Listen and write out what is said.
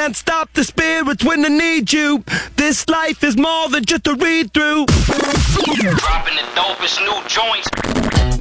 can't stop the spirits when they need you. This life is more than just a read-through. Dropping the dopest new joints.